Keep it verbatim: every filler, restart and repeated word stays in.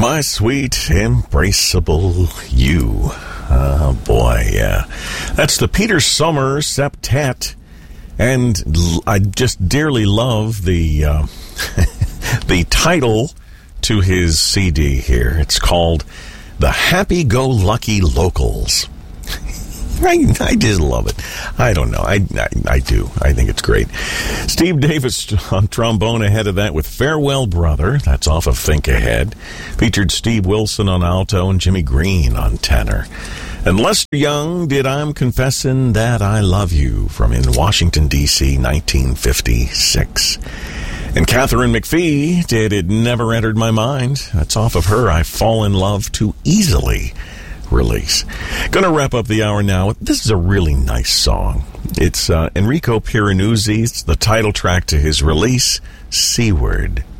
My sweet, embraceable you. Oh, boy, yeah. That's the Peter Sommer Septet. And I just dearly love the uh, the title to his C D here. It's called The Happy-Go-Lucky Locals. I, I just love it. I don't know. I, I I do. I think it's great. Steve Davis on trombone ahead of that with Farewell Brother. That's off of Think Ahead. Featured Steve Wilson on alto and Jimmy Green on tenor. And Lester Young did I'm Confessing That I Love You from in Washington, D C, nineteen fifty-six. And Catherine McPhee did It Never Entered My Mind. That's off of her I Fall in Love Too Easily release. Gonna wrap up the hour now. This is a really nice song. It's uh, Enrico Piranesi. It's the title track to his release, Seaward.